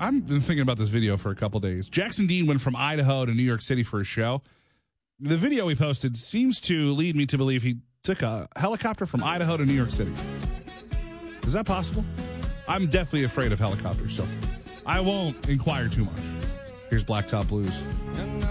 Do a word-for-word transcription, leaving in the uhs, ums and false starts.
I've been thinking about this video for a couple days. Jackson Dean went from Idaho to New York City for a show. The video he posted seems to lead me to believe he took a helicopter from Idaho to New York City. Is that possible? I'm deathly afraid of helicopters, so I won't inquire too much. Here's Blacktop Blues.